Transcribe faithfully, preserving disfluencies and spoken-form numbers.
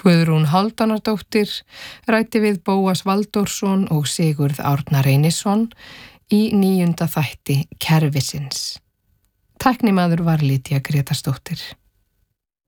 Guðrún Hálfdánardóttir ræddi við Bóas Valdórsson og Sigurð Árna Reynisson í níunda þætti Kerfisins. Tæknimaður var Lydía Grétarsdóttir.